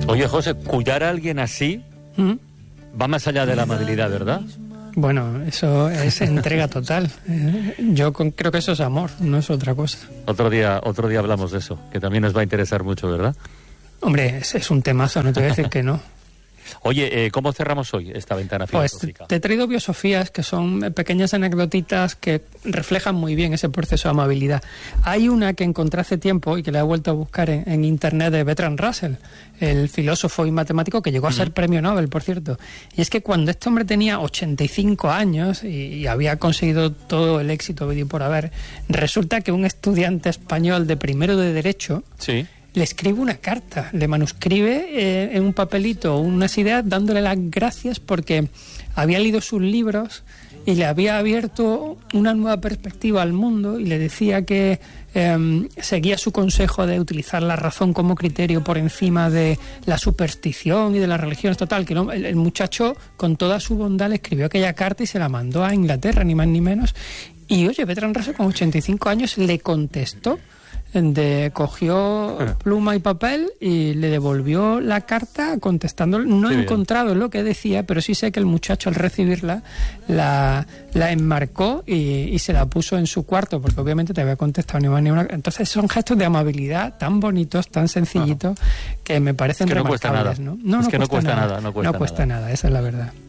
Oye, José, cuidar a alguien así va más allá de la amabilidad, ¿verdad? Bueno, eso es entrega total. Yo creo que eso es amor, no es otra cosa. Otro día hablamos de eso, que también nos va a interesar mucho, ¿verdad? Hombre, es un temazo, no te voy a decir que no. Oye, ¿cómo cerramos hoy esta ventana filosófica? Pues te he traído biosofías, que son pequeñas anecdotitas que reflejan muy bien ese proceso de amabilidad. Hay una que encontré hace tiempo y que la he vuelto a buscar en internet, de Bertrand Russell, el filósofo y matemático que llegó a ser premio Nobel, por cierto. Y es que cuando este hombre tenía 85 años y había conseguido todo el éxito habido y por haber, resulta que un estudiante español de primero de Derecho... Sí. Le escribe una carta, le manuscribe en un papelito unas ideas dándole las gracias porque había leído sus libros y le había abierto una nueva perspectiva al mundo, y le decía que seguía su consejo de utilizar la razón como criterio por encima de la superstición y de las religiones. Total, que no, el muchacho con toda su bondad le escribió aquella carta y se la mandó a Inglaterra, ni más ni menos. Y oye, Bertrand Russell con 85 años le contestó. Cogió pluma y papel y le devolvió la carta contestando. No he encontrado lo que decía, pero sí sé que el muchacho al recibirla la enmarcó y se la puso en su cuarto, porque obviamente te había contestado ni más ni una. Entonces son gestos de amabilidad tan bonitos, tan sencillitos, que me parecen remarcables, ¿no? No cuesta nada. No cuesta nada, esa es la verdad.